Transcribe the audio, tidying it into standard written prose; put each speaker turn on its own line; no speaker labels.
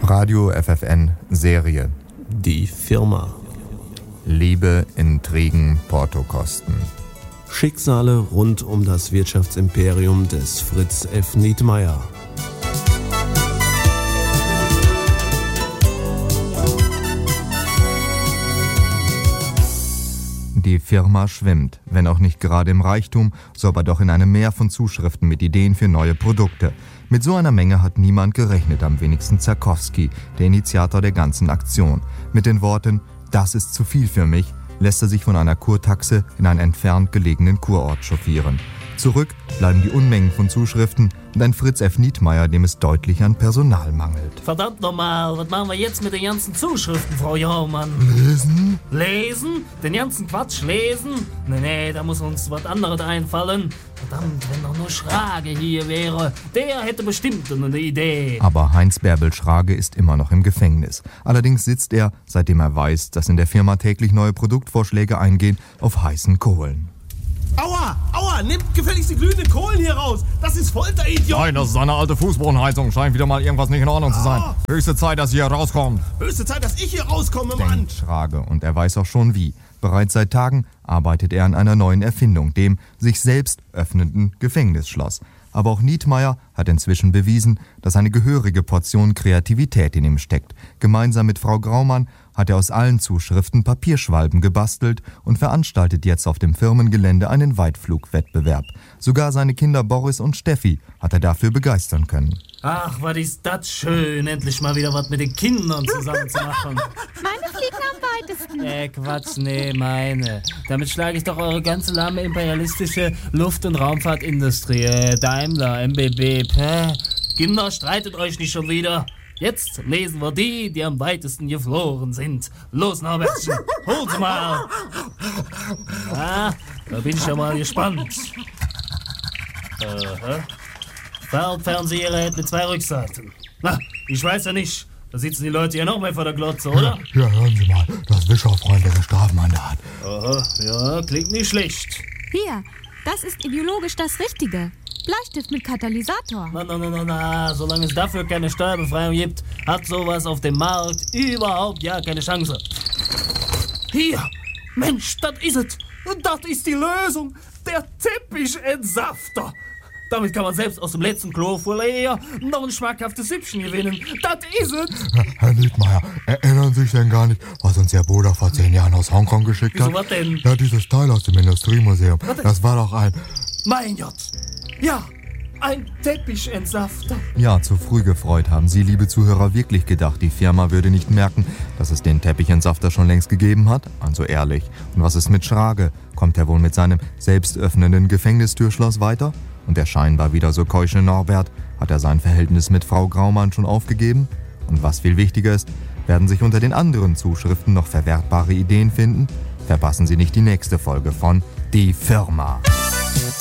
Radio FFN Serie.
Die Firma.
Liebe, Intrigen, Portokosten.
Schicksale rund um das Wirtschaftsimperium des Fritz F. Nietmeyer.
Die Firma schwimmt, wenn auch nicht gerade im Reichtum, so aber doch in einem Meer von Zuschriften mit Ideen für neue Produkte. Mit so einer Menge hat niemand gerechnet, am wenigsten Zarkowski, der Initiator der ganzen Aktion. Mit den Worten, das ist zu viel für mich, lässt er sich von einer Kurtaxe in einen entfernt gelegenen Kurort chauffieren. Zurück bleiben die Unmengen von Zuschriften und ein Fritz F. Nietmeyer, dem es deutlich an Personal mangelt.
Verdammt nochmal, was machen wir jetzt mit den ganzen Zuschriften, Frau Jaumann?
Lesen?
Lesen? Den ganzen Quatsch lesen? Nee, da muss uns was anderes einfallen. Verdammt, wenn doch nur Schrage hier wäre. Der hätte bestimmt eine Idee.
Aber Heinz Bärbel Schrage ist immer noch im Gefängnis. Allerdings sitzt er, seitdem er weiß, dass in der Firma täglich neue Produktvorschläge eingehen, auf heißen Kohlen.
Aua! Nimmt gefälligst die glühenden Kohlen hier raus! Das ist Folter, Idiot!
Nein, das ist eine alte Fußbodenheizung. Scheint wieder mal irgendwas nicht in Ordnung zu sein. Höchste Zeit, dass ihr hier rauskommt.
Höchste Zeit, dass ich hier rauskomme, Mann!
Denkt Schrage, und er weiß auch schon wie. Bereits seit Tagen arbeitet er an einer neuen Erfindung, dem sich selbst öffnenden Gefängnisschloss. Aber auch Nietmeyer hat inzwischen bewiesen, dass eine gehörige Portion Kreativität in ihm steckt. Gemeinsam mit Frau Graumann hat er aus allen Zuschriften Papierschwalben gebastelt und veranstaltet jetzt auf dem Firmengelände einen Weitflugwettbewerb. Sogar seine Kinder Boris und Steffi hat er dafür begeistern können.
Ach, was ist das schön, endlich mal wieder was mit den Kindern zusammen zu machen.
Meine fliegen am weitesten.
Quatsch, nee, meine. Damit schlage ich doch eure ganze lahme imperialistische Luft- und Raumfahrtindustrie. Daimler, MBB, Kinder, streitet euch nicht schon wieder. Jetzt lesen wir die am weitesten geflogen sind. Los, Norbertchen, hol sie mal. Da bin ich ja mal gespannt. Feldfernseher mit 2 Rückseiten. Na, ich weiß ja nicht. Da sitzen die Leute ja noch mehr vor der Glotze, oder?
Ja, hören Sie mal, das wischerfreundliche Strafmandat.
Aha, ja, klingt nicht schlecht.
Hier, das ist ideologisch das Richtige. Bleistift mit Katalysator.
Na, solange es dafür keine Steuerbefreiung gibt, hat sowas auf dem Markt überhaupt ja keine Chance. Hier, Mensch, das is es. Das ist die Lösung. Der Teppichentsafter. Damit kann man selbst aus dem letzten Chlorfurleer noch ein schmackhaftes Süppchen gewinnen. Das is es.
Herr Nietmeyer, erinnern Sie sich denn gar nicht, was uns Ihr Bruder vor 10 Jahren aus Hongkong geschickt hat?
Wieso, was denn?
Ja, dieses Teil aus dem Industriemuseum. Das war doch ein...
Mein Gott. Ja, ein Teppichentsafter.
Ja, zu früh gefreut. Haben Sie, liebe Zuhörer, wirklich gedacht, die Firma würde nicht merken, dass es den Teppichentsafter schon längst gegeben hat? Also ehrlich. Und was ist mit Schrage? Kommt er wohl mit seinem selbst öffnenden Gefängnistürschloss weiter? Und der scheinbar wieder so keusche Norbert, hat er sein Verhältnis mit Frau Graumann schon aufgegeben? Und was viel wichtiger ist, werden sich unter den anderen Zuschriften noch verwertbare Ideen finden? Verpassen Sie nicht die nächste Folge von Die Firma.